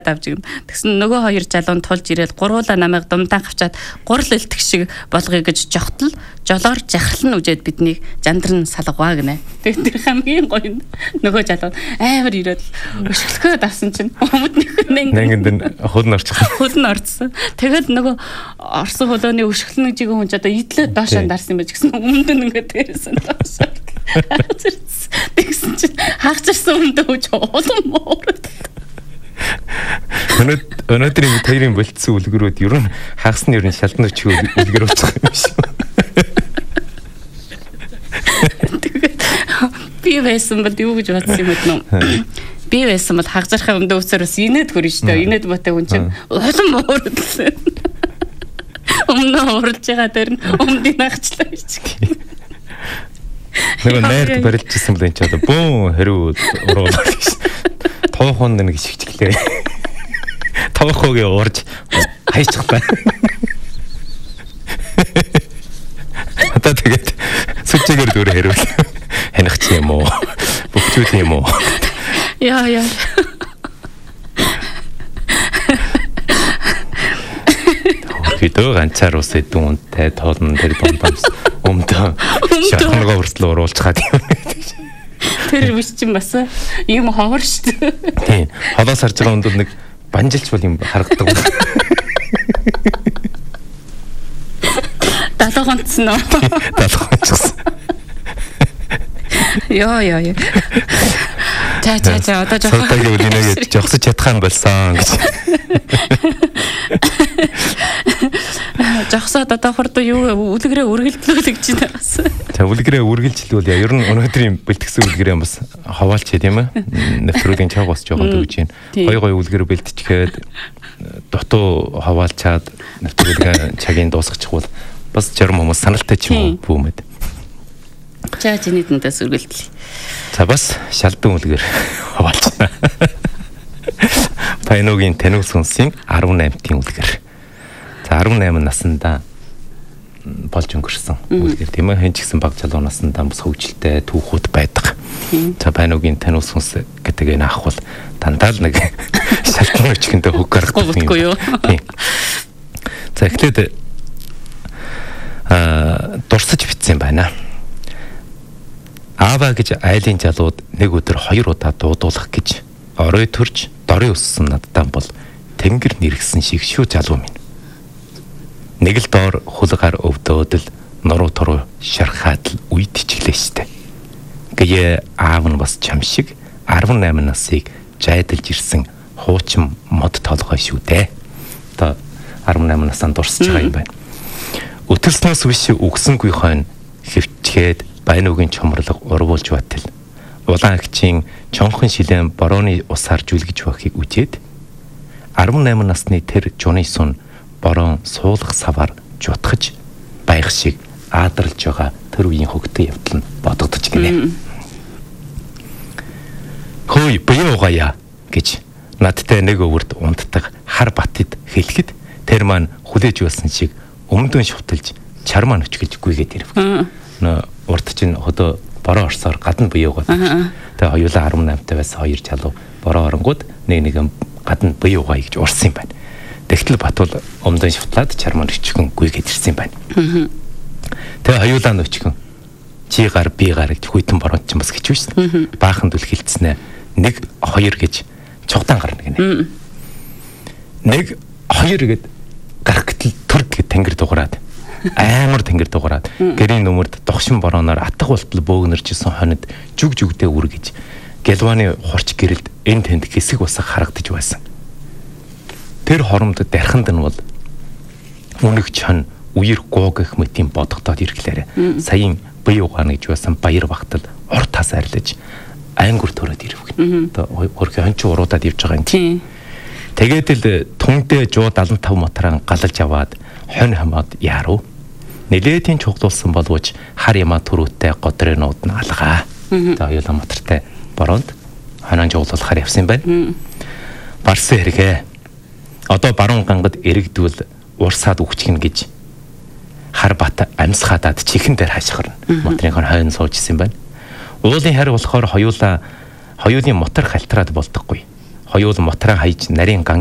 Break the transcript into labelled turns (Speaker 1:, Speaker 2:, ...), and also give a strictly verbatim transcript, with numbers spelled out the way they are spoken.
Speaker 1: давж гин. Тэгсэн нөгөө хоёр залуун тулж ирээд гурвуулаа намайг думдаан авчаад гурал элтэх шиг болгоё гэж жогтол жолоор жахрал нь үжээд биднийг жандран салгаваа гинэ. Тэг тэр хамгийн гоё нөгөө залуу амар ирээд өшөглөхөө давсан чинь өмд нэг
Speaker 2: нэгэнд хөл нь орчих.
Speaker 1: Хөл нь орцсон. Тэгээд нөгөө орсон хөлөөний өшөглөн жигээ хүн ч одоо идлээ доошоо дарсан юм байж гэсэн өмд нь ингээд дээрсэн доошоо. Тэгсэн чинь хаагчирсан өмдөө үуч улам моорот.
Speaker 2: Өнөөдрийн хоёрын болцсон үлгэрүүд ер нь хагасны ер нь шалдан өчгөө үлгэр болчих юм шиг.
Speaker 1: Би байсан бол юу гэж бодсон юм бэ? Би байсан бол хагасрахын өмдөө үсээр бас инээд хөрөн шүү дээ. Инээд батаг хүн чинь улам моордлээ. Өмнө уурж байгаа дээр нь өмдийг нагчлаа гэж.
Speaker 2: Нэг найрд барилжсэн бол энэ ч одоо бөөн хариу уруулах гэж. Тоохон нэг шигчлээ. Тоохогийн уурж хайчихлаа. Одоо тэгээд сүчээгээр дөрөөр хариул. Ханихч юм уу? Бүгчүүд юм уу?
Speaker 1: Яа яа.
Speaker 2: Хэдөө ганцаар ус эдэн үнтэй тоолн тэр дундаас өмдөө шахнага хүртэл уруулж хаад юм.
Speaker 1: Тэр биш чинь бас юм ховор шүү дээ.
Speaker 2: Тийм. Холоос харж байгаа хүнд нэг банжилч бол юм харагдаг.
Speaker 1: Далгонцсон уу?
Speaker 2: Далгонцсон.
Speaker 1: Яа яа яа. За за за одоо жоохон
Speaker 2: салтагийн үлийнэгээ жогсож чадхаан болсон гэж.
Speaker 1: Жогсоод одоо хурд юу үлгэрээ үргэлжлүүлэх гэж байна.
Speaker 2: За үлгэрээ үргэлжлүүл яа. Ер нь өнөөдрийн бэлтгэсэн үлгэрээ бас хаваалч тийм ээ. Нэвтрүүлгийн чаг бас жоохон дүүж байна. Гой гой үлгэр бэлтчихээд дутуу хаваалчаад нэвтрүүлгийн чагийн дуусгачих бол бас зарим хүмүүс саналтай ч юм уу бүүмэд.
Speaker 1: За чинийдэндээс үргэлжлэе.
Speaker 2: За бас шалдан үлгэр хаваалцсан. Пайногийн танил сүнсийн арван наймтын үлгэр. За арван найман наснда болж өнгөрсөн үлгэр тийм ээ. Хэн ч гэсэн баг залуу наснда бас хөвгөлтэй түүхүүд байдаг. За пайногийн танил сүнс гэдэг энэ ах бол дандаа л нэг шалдан өчгөндөө хөг гаргадаг юм. За эхлээд а дурсаж битсэн байна. Аава гэж айлын залууд нэг өдөр хоёр удаа дуудуулах гэж орой төрж дорын өссөн надтай бол тэнгэр нэргсэн шиг шүү залуу минь. Нэг л доор хулгаар өвдөөд л нуруу туруу шархаад л үйд чиглээ штэ. Гээ аав нь бас чам шиг арван найман насыг жайдалж ирсэн хуучин мод толгой шүү дээ. Одоо арван найман насанд дурсаж байгаа юм байна. Өтөрснөөс биш үгсэнгүй хойно хөвчгээд байнуугийн чомрлог урвуулж байтал улаан агчийн чонхон шилэн борооны усаар жүлгэж байхыг үжээд арван найман насны тэр жуны сун бороо суулгах саваар жутгаж баях шиг аадарлж байгаа тэр үеийн хөгтөн явдал нь бодогдож гинэ. Хөөе бие угаая гэж надтай нэг өвөрд унтдаг хар батд хэлэхэд тэр маань хүлээж байсан шиг өмдөн шүтэлж чармаа нүчгэлж гүйгээд ирв. Нөө урд чинь хөдөө бороо орсоор гадна бие угаад. Тэгээ хоёулаа арван наймтай байсан хоёр залуу бороо оронгууд нэг нэгэн гадна бие угаая гэж урсан юм байна. Тэгтэл Батул өмдөн шүтлаад чармаа нүчгэн гүйгээд ирсэн юм байна. Тэгээ хоёулаа нүчгэн чи гар би гар гэж хүйтэн бороо чинь бас хичвэсэн. Баахан дүл хилцснэ. Нэг хоёр гэж чугтан гарна гинэ. Нэг хоёр гэд гарах гэтэл төрд гэд тэнгэр дуграад амар тэнгэр дуграад гэрийн нүмерд догшин борооноор атга болтол бөөгнөрчсэн хонид жүг жүгдээ үргэж гэлваны хурч гэрэлд энэ тэнд хэсэг усах харагдаж байсан. Тэр хоромд дарханд нь бол үнэг чон үер гоо гэх мэтийн бодогдоод ирэхлээр саяын бие угаана гэж байсан баяр багтал урт тас арилж ангур төрөд ирв гэнэ. Одоо хөрхи хонч уруудаад явж байгаа юм тийм. Тэгээд л түнтэй жуу седем и пять моторын галж аваад хонь хамаад яаруу. Нэлээдийн чуглуулсан боловч хар ямаа төрөөтэй годрынууд нь алгаа. За хоёулаа мотортой бороонд хонон жуулуулахаар явсан байна. Барсан хэрэгэ. Одоо баруун гангад эрэгдвэл урсаад үхчихнэ гэж хар бат амьсгаадаад чихэн дээр хашгирна. Моторын хойно суужсэн байна. Уулын харь болохоор хоёулаа хоёулын мотор халтраад болдоггүй. хоёул мотроо хайж нарийн